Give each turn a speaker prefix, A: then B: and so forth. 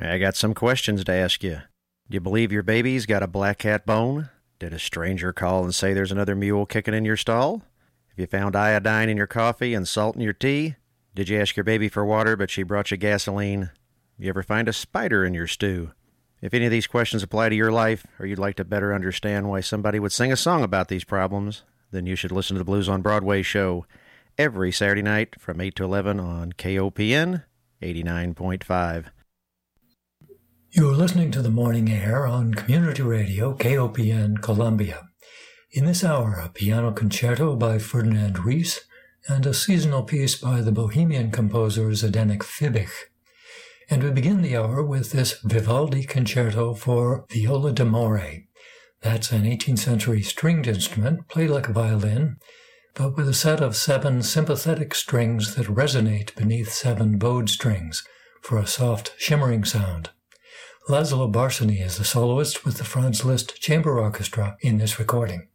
A: I got some questions to ask you. Do you believe your baby's got a black cat bone? Did a stranger call and say there's another mule kicking in your stall? Have you found iodine in your coffee and salt in your tea? Did you ask your baby for water but she brought you gasoline? You ever find a spider in your stew? If any of these questions apply to your life, or you'd like to better understand why somebody would sing a song about these problems, then you should listen to the Blues on Broadway show every Saturday night from 8 to 11 on KOPN 89.5.
B: You're listening to the Morning Air on Community Radio, KOPN, Columbia. In this hour, a piano concerto by Ferdinand Ries and a seasonal piece by the Bohemian composer Zdeněk Fibich. And we begin the hour with this Vivaldi concerto for viola d'amore. That's an 18th century stringed instrument, played like a violin, but with a set of 7 sympathetic strings that resonate beneath 7 bowed strings for a soft, shimmering sound. Laszlo Barsony is the soloist with the Franz Liszt Chamber Orchestra in this recording.